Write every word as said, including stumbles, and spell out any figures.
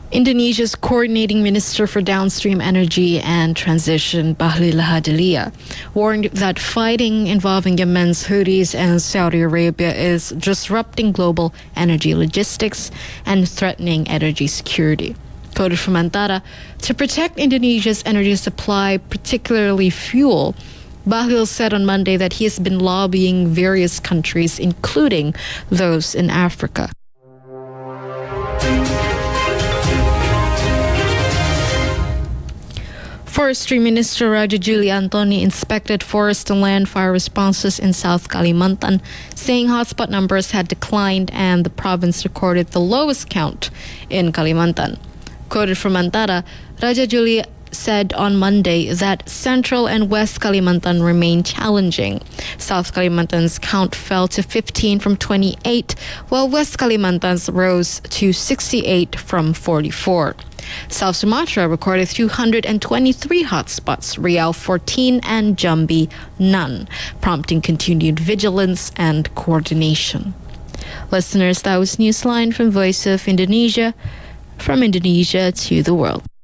Indonesia's coordinating minister for downstream energy and transition, Bahlil Lahadalia, warned that fighting involving Yemen's Houthis and Saudi Arabia is disrupting global energy logistics and threatening energy security. Quoted from Antara, to protect Indonesia's energy supply, particularly fuel, Bahlil said on Monday that he has been lobbying various countries, including those in Africa. Forestry Minister Raja Juli Antoni inspected forest and land fire responses in South Kalimantan, saying hotspot numbers had declined and the province recorded the lowest count in Kalimantan. Quoted from Antara, Raja Juli said on Monday that Central and West Kalimantan remain challenging. South Kalimantan's count fell to fifteen from twenty-eight, while West Kalimantan's rose to sixty-eight from forty-four. South Sumatra recorded two hundred twenty-three hotspots, Riau fourteen, and Jambi none, prompting continued vigilance and coordination. Listeners, that was Newsline from Voice of Indonesia, from Indonesia to the world.